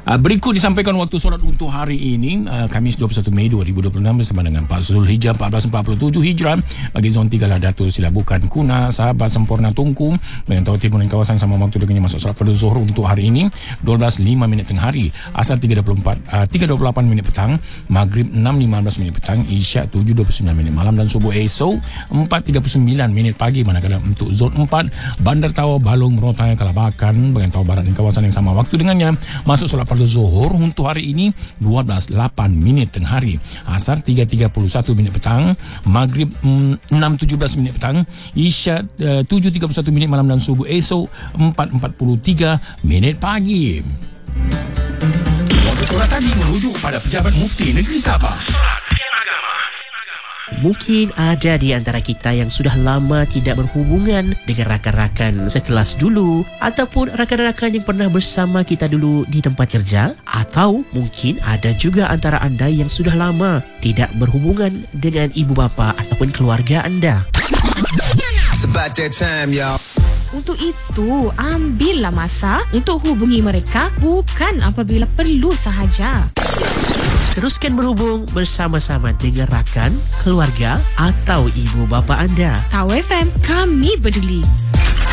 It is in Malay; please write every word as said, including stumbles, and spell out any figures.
Uh, berikut disampaikan waktu solat untuk hari ini, uh, Khamis dua puluh satu Mei dua ribu dua puluh enam bersama dengan empat Zulhijjah empat belas empat puluh tujuh Hijrah bagi zon tiga lah Datul Silabukan Kuna, Sahabat Sempurna Tungku dengan Tahu Timur dan kawasan sama waktu dengannya masuk solat fardu Zuhur untuk hari ini dua belas lima minit tengah hari, Asar tiga dua puluh empat uh, tiga dua puluh lapan minit petang, Maghrib enam lima belas minit petang, Isyak tujuh dua puluh sembilan minit malam dan subuh esok empat tiga puluh sembilan minit pagi. Manakala untuk zon empat Bandar Tawa, Balong, Merotai, Kalabakan bagian Tawa Barat dan kawasan yang sama waktu dengannya masuk solat fardu Zuhur untuk hari ini dua belas lapan minit tengah hari, Asar tiga tiga puluh satu minit petang, Maghrib enam tujuh belas minit petang, Isyak uh, tujuh tiga puluh satu minit malam dan subuh esok empat empat puluh tiga minit pagi. Waktu solat tadi merujuk pada pejabat Mufti Negeri Sabah. Mungkin ada di antara kita yang sudah lama tidak berhubungan dengan rakan-rakan sekelas dulu, ataupun rakan-rakan yang pernah bersama kita dulu di tempat kerja, atau mungkin ada juga antara anda yang sudah lama tidak berhubungan dengan ibu bapa ataupun keluarga anda. It's about that time, y'all. Untuk itu, ambillah masa untuk hubungi mereka bukan apabila perlu sahaja. Teruskan berhubung bersama-sama dengan rakan, keluarga atau ibu bapa anda. Tahu F M, kami peduli.